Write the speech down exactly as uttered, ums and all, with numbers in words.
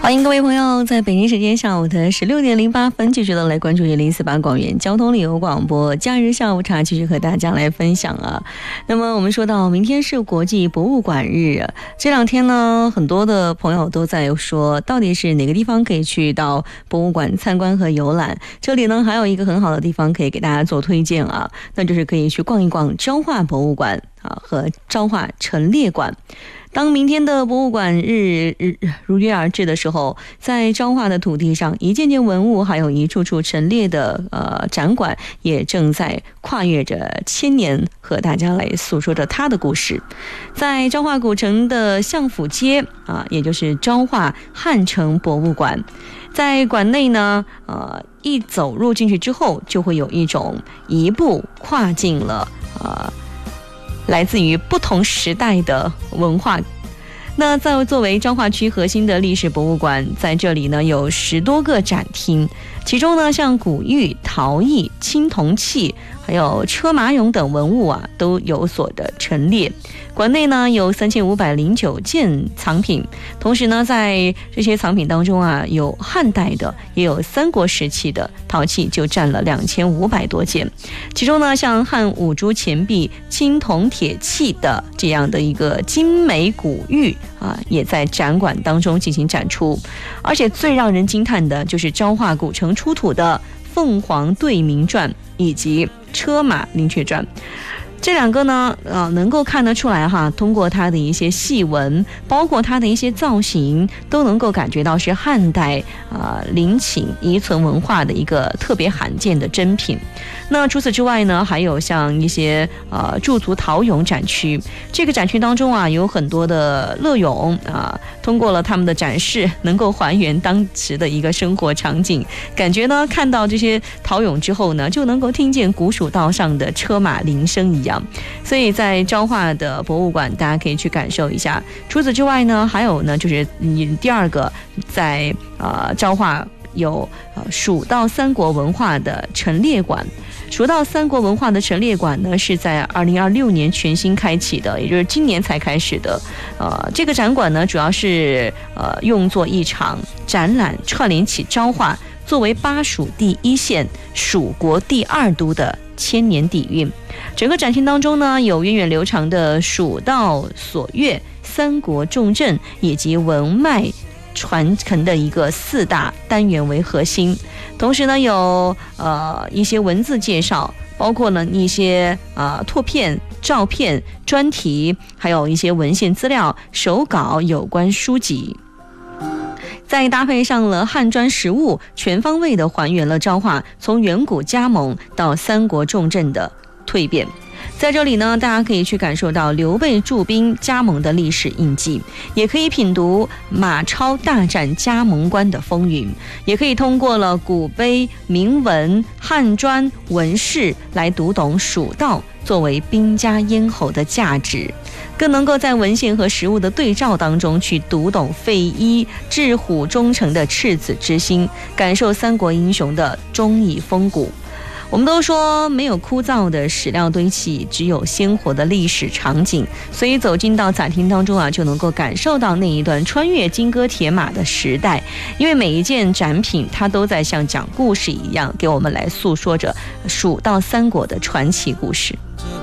欢迎各位朋友在北京时间下午的十六点零八分继续的来关注零四八广元交通旅游广播假日下午茶，继续和大家来分享啊。那么我们说到明天是国际博物馆日，这两天呢很多的朋友都在说到底是哪个地方可以去到博物馆参观和游览。这里呢还有一个很好的地方可以给大家做推荐啊，那就是可以去逛一逛彰化博物馆啊和彰化陈列馆。当明天的博物馆日日如约而至的时候，在彰化的土地上，一件件文物还有一处处陈列的呃展馆，也正在跨越着千年，和大家来诉说着它的故事。在彰化古城的相府街啊，也就是彰化汉城博物馆，在馆内呢，呃，一走入进去之后，就会有一种一步跨进了呃。来自于不同时代的文化。那在作为彰化区核心的历史博物馆，在这里呢有十多个展厅，其中呢像古玉、陶艺、青铜器还有车马俑等文物啊都有所的陈列。馆内呢有三千五百零九件藏品，同时呢在这些藏品当中啊，有汉代的也有三国时期的陶器，就占了两千五百多件。其中呢像汉五铢钱币、青铜铁器的这样的一个精美古玉啊，也在展馆当中进行展出。而且最让人惊叹的就是彰化古城出土的凤凰对鸣传以及车马灵雀传。这两个呢，呃，能够看得出来哈，通过它的一些细纹，包括它的一些造型，都能够感觉到是汉代啊、呃、陵寝遗存文化的一个特别罕见的珍品。那除此之外呢，还有像一些呃驻足陶俑展区，这个展区当中啊，有很多的乐俑啊、呃，通过了他们的展示，能够还原当时的一个生活场景，感觉呢，看到这些陶俑之后呢，就能够听见古蜀道上的车马铃声一样。所以在彰化的博物馆，大家可以去感受一下。除此之外呢，还有呢，就是嗯，第二个在呃彰化有呃蜀道三国文化的陈列馆。蜀道三国文化的陈列馆呢，是在二零二六年全新开启的，也就是今年才开始的。呃，这个展馆呢，主要是呃用作一场展览，串联起彰化作为巴蜀第一县、蜀国第二都的千年底蕴。整个展厅当中呢，有源远流长的蜀道锁乐、三国重镇以及文脉传承的一个四大单元为核心，同时呢有呃一些文字介绍，包括呢一些呃拓片、照片、专题，还有一些文献资料、手稿有关书籍。再搭配上了汉砖实物，全方位的还原了彰化从远古加盟到三国重镇的蜕变。在这里呢，大家可以去感受到刘备驻兵加盟的历史印记，也可以品读马超大战加盟关的风云，也可以通过了古碑、铭文、汉砖、文饰来读懂蜀道作为兵家咽喉的价值，更能够在文献和实物的对照当中去读懂费祎治虎忠诚的赤子之心，感受三国英雄的忠义风骨。我们都说没有枯燥的史料堆砌，只有鲜活的历史场景，所以走进到展厅当中啊，就能够感受到那一段穿越金戈铁马的时代。因为每一件展品它都在像讲故事一样，给我们来诉说着蜀道三国的传奇故事。